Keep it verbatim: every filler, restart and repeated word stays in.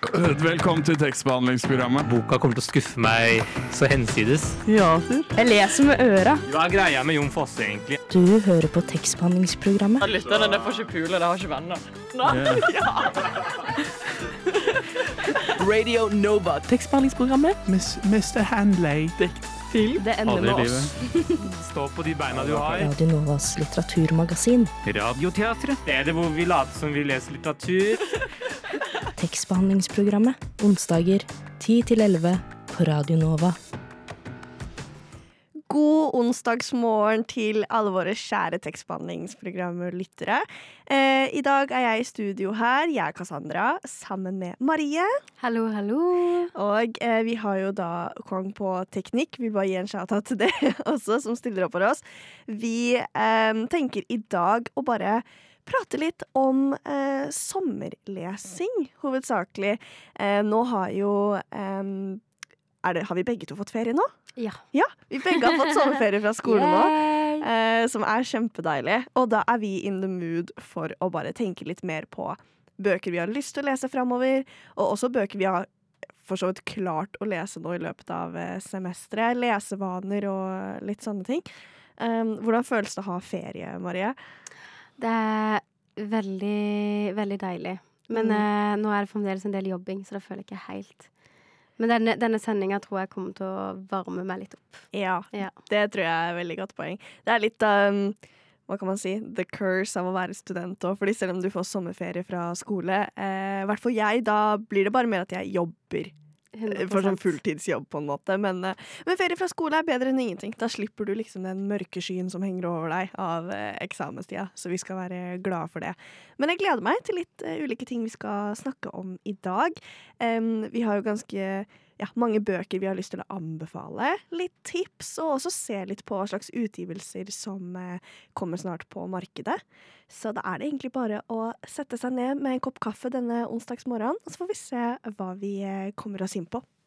Velkommen til tekstbehandlingsprogrammet. Boka kommer til å skuffe meg så hensides. Ja, fyr. Jeg leser med øra. Hva er greia med Jon Fosse, egentlig? Du hører på tekstbehandlingsprogrammet. Lytterne, det får ikke pule, det har ikke venner. Nå? Yeah. Radio Nova, tekstbehandlingsprogrammet. Miss, mister Handley. Film. Det ender Aldri med i oss. Stå på de beina du har. Radio Novas litteraturmagasin. Radioteatret. Stedet hvor vi later som vi leser litteratur. Tekstbehandlingsprogrammet. Onsdager ti til elleve på Radio Nova. God onsdagsmorgen til alle våre kjære tekstbehandlingsprogramlyttere. Eh, I dag er jeg i studio her, jeg er Cassandra, sammen med Marie. Hallo, hallo. Og eh, vi har jo da Kong på teknikk, vil bare gi en shout-out til det også, som stiller opp for oss. Vi eh, tenker i dag å bare prate litt om eh, sommerlesing, hovedsakelig. Eh, nå har jo... Eh, er det, har vi begge to fått ferie nå? Ja. Ja, vi begge har fått sommerferie fra skolen nå, eh, som er kjempedeilig. Og da er vi in the mood for å bare tenke litt mer på bøker vi har lyst til å lese fremover, og også bøker vi har for så vidt klart å lese nå i løpet av eh, semesteret, lesevaner og litt sånne ting. Um, hvordan føles det å ha ferie, Marie? Det er veldig, veldig deilig. Men Mm. eh, nå er det fremdeles en del jobbing, så det føler jeg ikke helt. Men denne, denne sendingen tror jeg kommer til å varme meg litt opp. Ja, Ja. det tror jeg er veldig godt poeng. Det er litt, um, hva kan man si, the curse av å være student også, fordi selv om du får sommerferie fra skole, eh, i hvert fall jeg, da blir det bare mer at jeg jobber. hundre For sånn prosent. fulltidsjobb på en måte, men, eh, men ferie fra skole er bedre enn ingenting. Da slipper du liksom den mørke skyen som henger over deg av eh, eksamenstida, så vi skal være glade for det. Men jeg gleder meg til litt eh, ulike ting vi skal snakke om i dag. Em, vi har jo ganske ja, mange bøker vi har lyst til å anbefale, litt tips, og også se litt på hva slags utgivelser som eh, kommer snart på markedet. Så da er det egentlig bare å sette seg ned med en kopp kaffe denne onsdagsmorgenen, og så får vi se hva vi eh, kommer oss inn på.